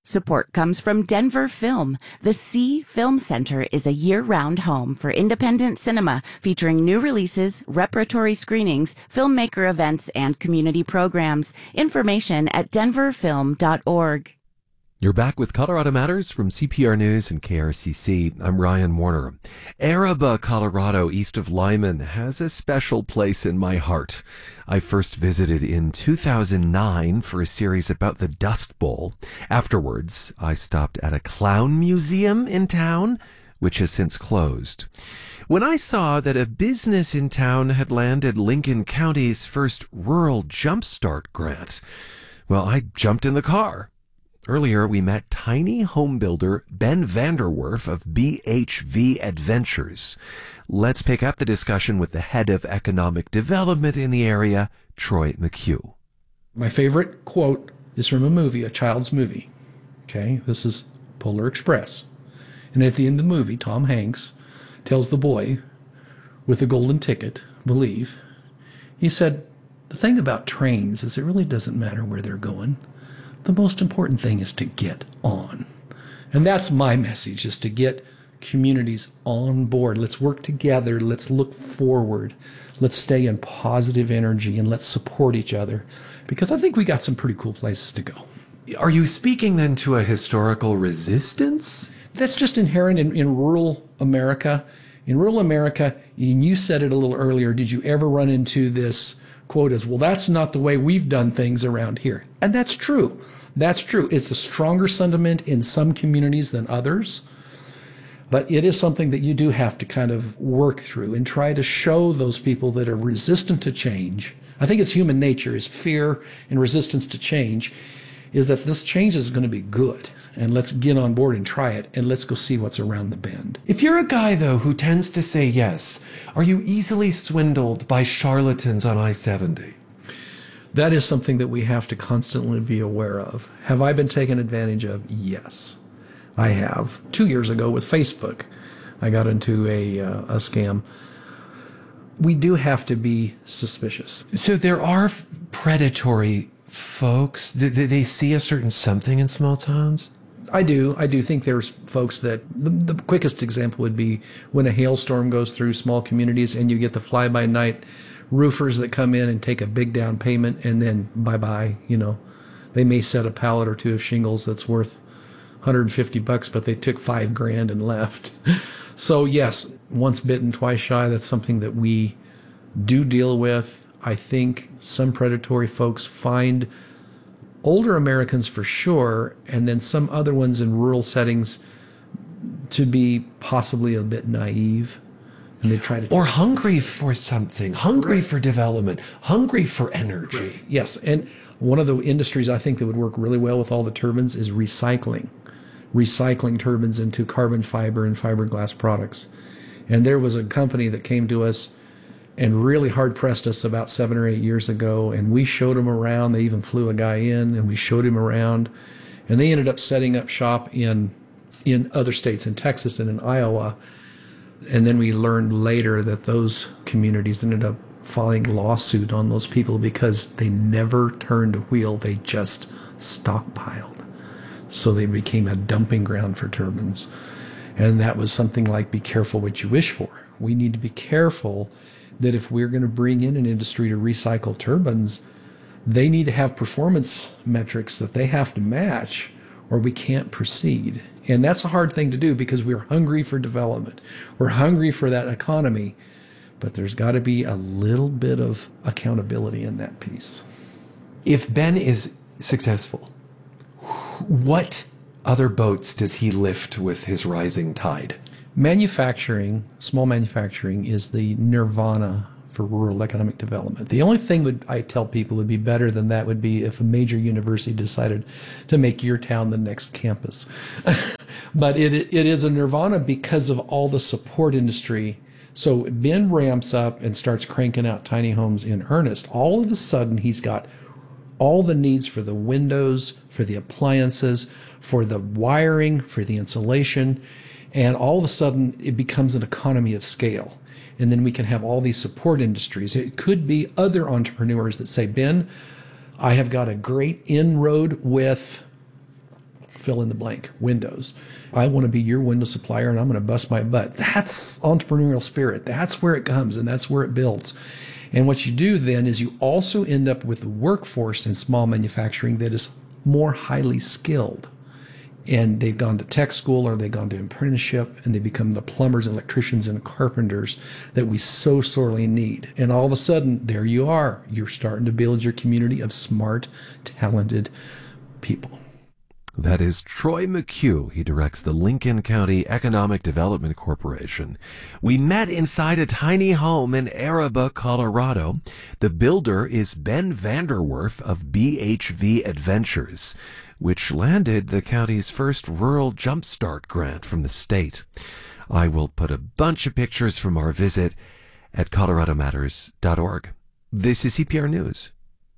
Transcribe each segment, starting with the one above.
Support comes from Denver Film. The C Film Center is a year-round home for independent cinema featuring new releases, repertory screenings, filmmaker events, and community programs. Information at denverfilm.org. You're back with Colorado Matters from CPR News and KRCC. I'm Ryan Warner. Araba, Colorado, east of Lyman, has a special place in my heart. I first visited in 2009 for a series about the Dust Bowl. Afterwards, I stopped at a clown museum in town, which has since closed. When I saw that a business in town had landed Lincoln County's first Rural Jumpstart grant, well, I jumped in the car. Earlier, we met tiny home builder Ben Vanderwerf of BHV Adventures. Let's pick up the discussion with the head of economic development in the area, Troy McHugh. My favorite quote is from a movie, a child's movie. Okay, this is Polar Express. And at the end of the movie, Tom Hanks tells the boy with the golden ticket, believe, he said, the thing about trains is it really doesn't matter where they're going. The most important thing is to get on. And that's my message, is to get communities on board. Let's work together. Let's look forward. Let's stay in positive energy and let's support each other, because I think we got some pretty cool places to go. Are you speaking then to a historical resistance? That's just inherent in rural America. In rural America, and you said it a little earlier, did you ever run into this quote as, well, that's not the way we've done things around here? And that's true. That's true. It's a stronger sentiment in some communities than others, but it is something that you do have to kind of work through and try to show those people that are resistant to change. I think it's human nature, is fear and resistance to change, is that this change is going to be good. And let's get on board and try it, and let's go see what's around the bend. If you're a guy, though, who tends to say yes, are you easily swindled by charlatans on I-70? That is something that we have to constantly be aware of. Have I been taken advantage of? Yes, I have. 2 years ago with Facebook, I got into a scam. We do have to be suspicious. So there are predatory folks. They see a certain something in small towns? I do think there's folks that, the quickest example would be when a hailstorm goes through small communities and you get the fly-by-night roofers that come in and take a big down payment and then bye-bye, They may set a pallet or two of shingles that's worth $150, but they took $5,000 and left. So yes, once bitten, twice shy, that's something that we do deal with. I think some predatory folks find older Americans for sure, and then some other ones in rural settings to be possibly a bit naive. And they try to, or hungry for something, hungry for development, hungry for energy. Right. Yes, and one of the industries I think that would work really well with all the turbines is recycling turbines into carbon fiber and fiberglass products. And there was a company that came to us and really hard pressed us about 7 or 8 years ago, and we showed them around. They even flew a guy in and we showed him around, and they ended up setting up shop in other states, in Texas and in Iowa. And then we learned later that those communities ended up filing lawsuit on those people because they never turned a wheel. They just stockpiled. So they became a dumping ground for turbines. And that was something like, be careful what you wish for. We need to be careful that if we're going to bring in an industry to recycle turbines, they need to have performance metrics that they have to match, or we can't proceed. And that's a hard thing to do because we're hungry for development. We're hungry for that economy, but there's got to be a little bit of accountability in that piece. If Ben is successful, what other boats does he lift with his rising tide? Manufacturing, small manufacturing, is the nirvana for rural economic development. The only thing I tell people would be better than that would be if a major university decided to make your town the next campus. But it is a nirvana because of all the support industry. So Ben ramps up and starts cranking out tiny homes in earnest. All of a sudden, he's got all the needs for the windows, for the appliances, for the wiring, for the insulation. And all of a sudden, it becomes an economy of scale. And then we can have all these support industries. It could be other entrepreneurs that say, Ben, I have got a great inroad with fill in the blank, windows. I want to be your window supplier and I'm going to bust my butt. That's entrepreneurial spirit. That's where it comes and that's where it builds. And what you do then is you also end up with a workforce in small manufacturing that is more highly skilled. And they've gone to tech school or they've gone to apprenticeship and they become the plumbers, electricians, and carpenters that we so sorely need. And all of a sudden, there you are. You're starting to build your community of smart, talented people. That is Troy McHugh. He directs the Lincoln County Economic Development Corporation. We met inside a tiny home in Araba, Colorado. The builder is Ben Vanderwerf of BHV Adventures, which landed the county's first Rural Jumpstart grant from the state. I will put a bunch of pictures from our visit at coloradomatters.org. This is CPR News.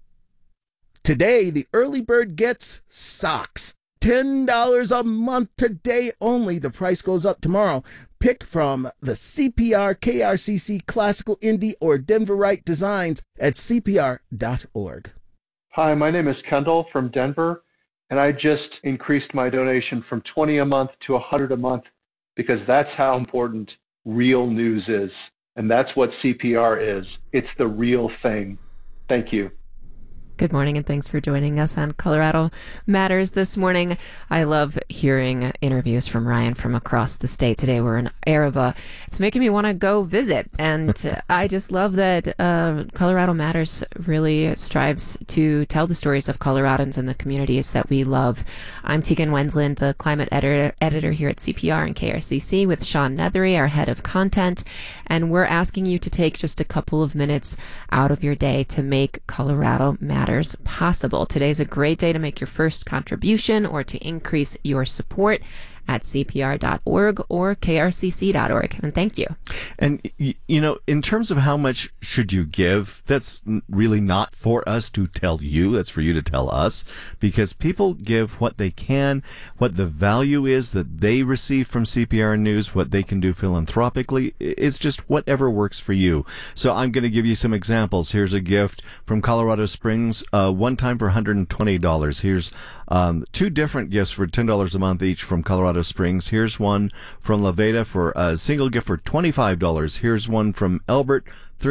Today, the early bird gets socks. $10 a month today only. The price goes up tomorrow. Pick from the CPR, KRCC, Classical, Indie, or Denverite designs at CPR.org. Hi, my name is Kendall from Denver, and I just increased my donation from $20 a month to $100 a month because that's how important real news is. And that's what CPR is. It's the real thing. Thank you. Good morning, and thanks for joining us on Colorado Matters this morning. I love hearing interviews from Ryan from across the state. Today we're in Araba. It's making me want to go visit, and I just love that Colorado Matters really strives to tell the stories of Coloradans and the communities that we love. I'm Tegan Wensland, the climate editor here at CPR and KRCC, with Sean Nethery, our head of content, and we're asking you to take just a couple of minutes out of your day to make Colorado Matters possible. Today's a great day to make your first contribution or to increase your support at CPR.org or KRCC.org. And thank you. And, you know, in terms of how much should you give, that's really not for us to tell you. That's for you to tell us, because people give what they can, what the value is that they receive from CPR News, what they can do philanthropically. It's just whatever works for you. So I'm going to give you some examples. Here's a gift from Colorado Springs, one time for $120. Here's two different gifts for $10 a month each from Colorado Springs. Here's one from La Veta for a single gift for $25. Here's one from Elbert,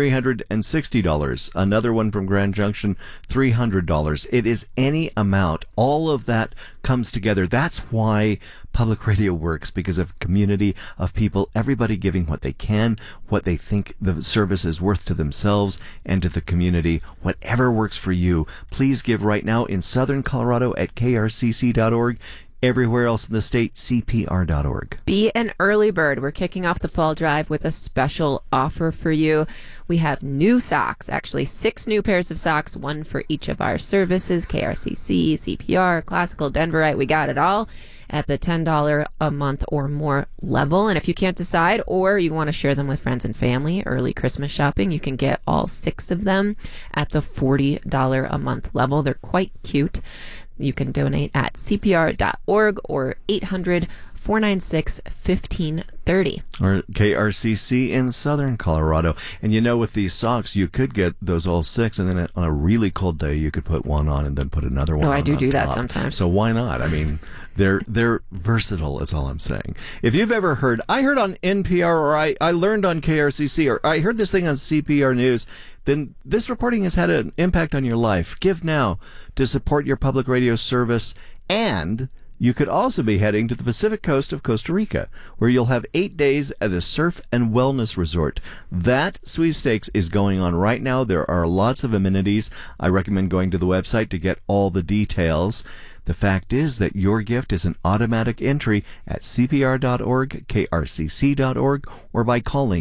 $360. Another one from Grand Junction, $300. It is any amount. All of that comes together. That's why public radio works, because of community of people, everybody giving what they can, what they think the service is worth to themselves and to the community. Whatever works for you, please give right now in Southern Colorado at krcc.org. Everywhere else in the state, CPR.org. Be an early bird. We're kicking off the fall drive with a special offer for you. We have new socks, actually 6 new pairs of socks, one for each of our services, KRCC, CPR, Classical, Denverite. We got it all at the $10 a month or more level. And if you can't decide, or you want to share them with friends and family, early Christmas shopping, you can get all 6 of them at the $40 a month level. They're quite cute. You can donate at CPR.org or 800-496-1530. Or KRCC in Southern Colorado. And you know, with these socks, you could get those all 6, and then on a really cold day, you could put one on and then put another one on. Oh, I do on that top. sometimes. So why not? I mean, they're versatile, is all I'm saying. If you've ever heard, I heard on NPR, or I learned on KRCC, or I heard this thing on CPR News, then this reporting has had an impact on your life. Give now to support your public radio service, and you could also be heading to the Pacific coast of Costa Rica, where you'll have 8 days at a surf and wellness resort. That sweepstakes is going on right now. There are lots of amenities. I recommend going to the website to get all the details. The fact is that your gift is an automatic entry at CPR.org, KRCC.org, or by calling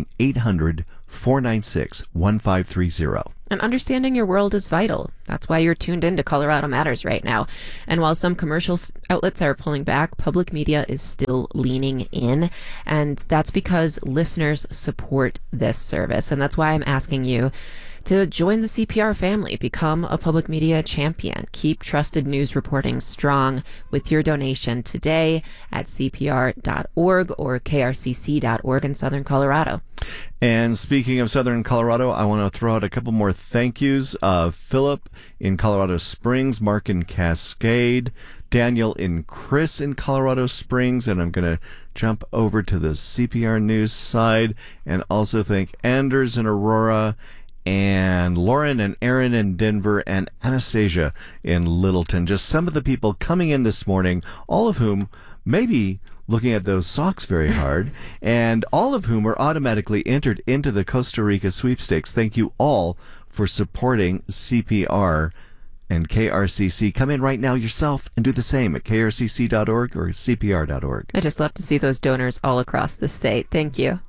800-496-1530. And understanding your world is vital. That's why you're tuned in to Colorado Matters right now. And while some commercial outlets are pulling back, public media is still leaning in. And that's because listeners support this service. And that's why I'm asking you to join the CPR family, become a public media champion. Keep trusted news reporting strong with your donation today at CPR.org or KRCC.org in Southern Colorado. And speaking of Southern Colorado, I want to throw out a couple more thank yous. Philip in Colorado Springs, Mark in Cascade, Daniel and Chris in Colorado Springs, and I'm going to jump over to the CPR News side and also thank Anders in Aurora, and Lauren and Aaron in Denver, and Anastasia in Littleton. Just some of the people coming in this morning, all of whom may be looking at those socks very hard, and all of whom are automatically entered into the Costa Rica sweepstakes. Thank you all for supporting CPR and KRCC. Come in right now yourself and do the same at krcc.org or cpr.org. I just love to see those donors all across the state. Thank you.